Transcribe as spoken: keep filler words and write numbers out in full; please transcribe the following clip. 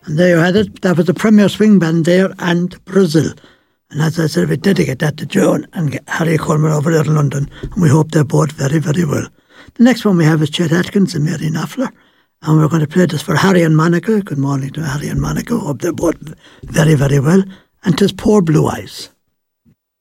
And there you had it. That was the Premier Swing Band there and Brazil. And as I said, we dedicate that to Joan and Harry Coleman over there in London. And we hope they're both very, very well. The next one we have is Chet Atkins and Mary Knopfler. And we're going to play this for Harry and Monica. Good morning to Harry and Monica. Hope they're both very, very well. And 'tis Poor Blue Eyes.